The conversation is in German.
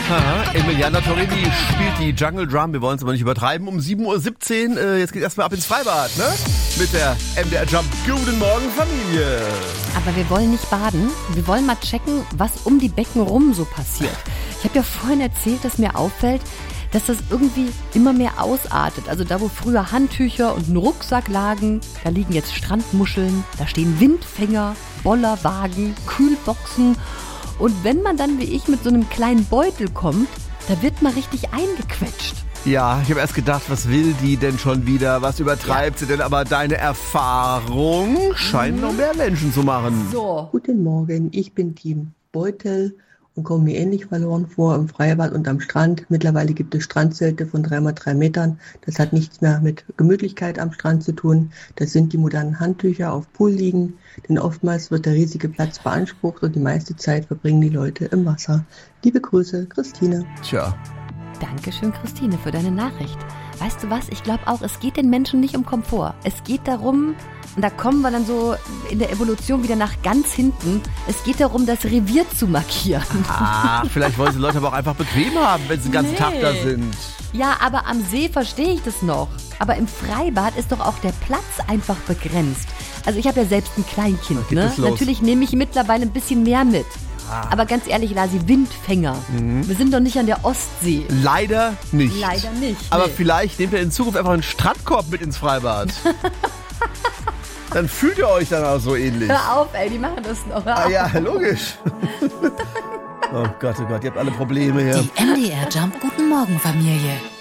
Aha, Emiliana Torrini spielt die Jungle Drum. Wir wollen es aber nicht übertreiben. Um 7:17 Uhr, jetzt geht erstmal ab ins Freibad, ne? Mit der MDR Jump. Guten Morgen, Familie. Aber wir wollen nicht baden. Wir wollen mal checken, was um die Becken rum so passiert. Ich habe ja vorhin erzählt, dass mir auffällt, dass das irgendwie immer mehr ausartet. Also da, wo früher Handtücher und ein Rucksack lagen, da liegen jetzt Strandmuscheln, da stehen Windfänger, Bollerwagen, Kühlboxen. Und wenn man dann wie ich mit so einem kleinen Beutel kommt, da wird man richtig eingequetscht. Ja, ich habe erst gedacht, was will die denn schon wieder? Was übertreibt sie denn? Aber deine Erfahrung scheint noch mehr Menschen zu machen. So. Guten Morgen, ich bin Team Beutel und komme mir ähnlich verloren vor im Freibad und am Strand. Mittlerweile gibt es Strandzelte von 3x3 Metern. Das hat nichts mehr mit Gemütlichkeit am Strand zu tun. Das sind die modernen Handtücher auf Pool liegen, denn oftmals wird der riesige Platz beansprucht und die meiste Zeit verbringen die Leute im Wasser. Liebe Grüße, Christine. Tja. Dankeschön, Christine, für deine Nachricht. Weißt du was? Ich glaube auch, es geht den Menschen nicht um Komfort. Es geht darum, und da kommen wir dann so in der Evolution wieder nach ganz hinten, es geht darum, das Revier zu markieren. Ach, vielleicht wollen die Leute aber auch einfach bequem haben, wenn sie den ganzen Tag da sind. Ja, aber am See verstehe ich das noch. Aber im Freibad ist doch auch der Platz einfach begrenzt. Also ich habe ja selbst ein Kleinkind, ne? Natürlich nehme ich mittlerweile ein bisschen mehr mit. Aber ganz ehrlich, Lasi, Windfänger. Wir sind doch nicht an der Ostsee. Leider nicht. Leider nicht. Aber nee. vielleicht nehmt ihr in Zukunft einfach einen Strandkorb mit ins Freibad. Dann fühlt ihr euch dann auch so ähnlich. Hör auf, ey, die machen das noch. Ah ja, logisch. Oh Gott, ihr habt alle Probleme hier. Die MDR Jump Guten Morgen Familie.